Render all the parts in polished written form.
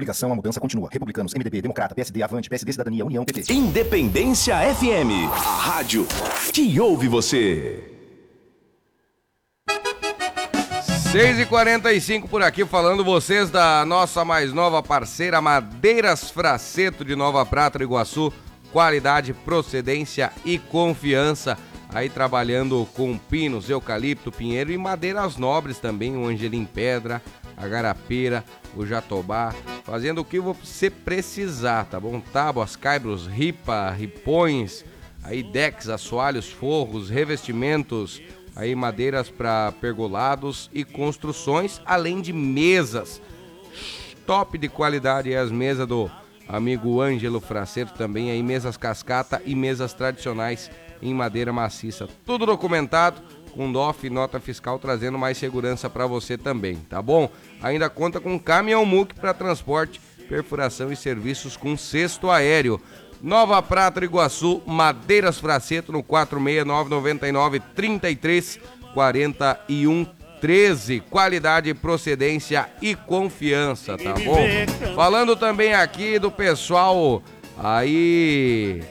Coligação, a mudança continua. Republicanos, MDB, Democrata, PSD, Avante, PSD, Cidadania, União, PT. Independência FM, a rádio que ouve você. 6h45 por aqui, falando vocês da nossa mais nova parceira Madeiras Fraceto de Nova Prata, Iguaçu. Qualidade, procedência e confiança. Aí trabalhando com pinos, eucalipto, pinheiro e madeiras nobres também, o angelim pedra, a garapeira, o jatobá, fazendo o que você precisar, tá bom? Tábuas, caibros, ripa, ripões, aí decks, assoalhos, forros, revestimentos, aí madeiras para pergolados e construções, além de mesas top de qualidade, as mesas do amigo Ângelo Fraceto também, aí mesas cascata e mesas tradicionais em madeira maciça, tudo documentado com DOF e nota fiscal, trazendo mais segurança para você também, tá bom? Ainda conta com caminhão MUC para transporte, perfuração e serviços com cesto aéreo. Nova Prata, Iguaçu, Madeiras Fraceto no 469-99-33-41-13. Qualidade, procedência e confiança, tá bom? Falando também aqui do pessoal aí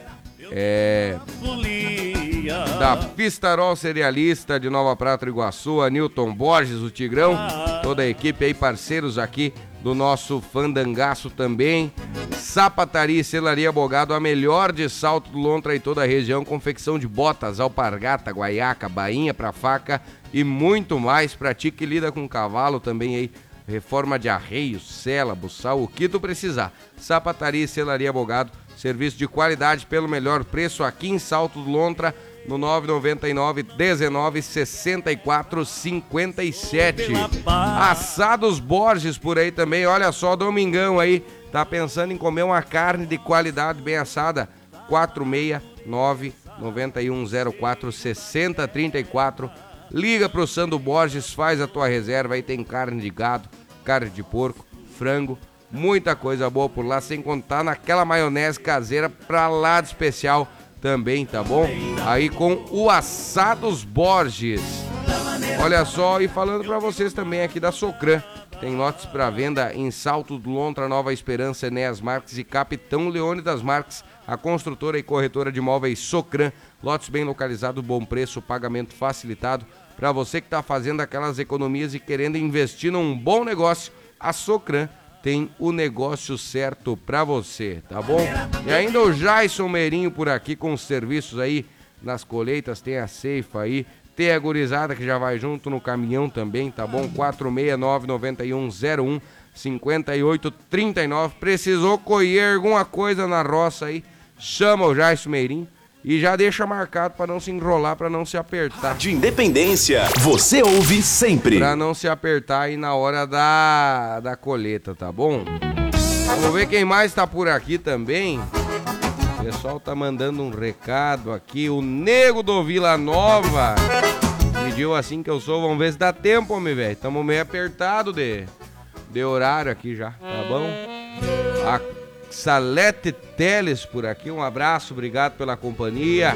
da Pistarol Cerealista de Nova Prata, Iguaçu, Newton Borges, o Tigrão, toda a equipe aí, parceiros aqui do nosso fandangaço também. Sapataria e Selaria Bogado, a melhor de Salto do Lontra e toda a região, confecção de botas, alpargata, guaiaca, bainha pra faca e muito mais pra ti que lida com cavalo também aí, reforma de arreios, sela, buçal, o que tu precisar. Sapataria e Selaria Bogado, serviço de qualidade pelo melhor preço aqui em Salto do Lontra, no 999-19-64-57. Assados Borges por aí também, olha só, domingão aí, tá pensando em comer uma carne de qualidade bem assada? 469-9104-6034. Liga pro Sandro Borges, faz a tua reserva, aí tem carne de gado, carne de porco, frango, muita coisa boa por lá, sem contar naquela maionese caseira pra lá de especial também, tá bom? Aí com o Assados Borges. Olha só, e falando pra vocês também aqui da Socran, tem lotes pra venda em Salto do Lontra, Nova Esperança, Enéas Marques e Capitão Leônidas Marques, a construtora e corretora de imóveis Socran. Lotes bem localizados, bom preço, pagamento facilitado. Pra você que tá fazendo aquelas economias e querendo investir num bom negócio, a Socran tem o negócio certo pra você, tá bom? E ainda o Jason Meirinho por aqui com os serviços aí nas colheitas, tem a ceifa aí, tem a gurizada que já vai junto no caminhão também, tá bom? 469-9101-5839. Precisou colher alguma coisa na roça aí, chama o Jason Meirinho e já deixa marcado pra não se enrolar, pra não se apertar. De Independência, você ouve sempre. Pra não se apertar aí na hora da colheita, tá bom? Vamos ver quem mais tá por aqui também. O pessoal tá mandando um recado aqui. O Nego do Vila Nova pediu assim que eu sou. Vamos ver se dá tempo, homem, velho. Tamo meio apertado de horário aqui já, tá bom? A Salete Teles por aqui, um abraço, obrigado pela companhia.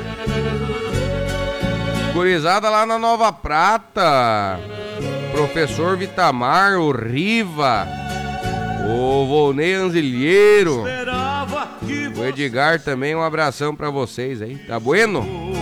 Gurizada lá na Nova Prata, Professor Vitamar, o Riva, o Volney Anzilheiro, o Edgar também, um abração pra vocês aí, tá bueno?